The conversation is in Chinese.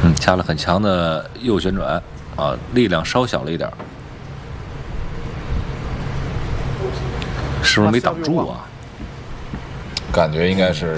加了很强的右旋转，啊，力量稍小了一点，是不是没挡住啊？ 感觉应该是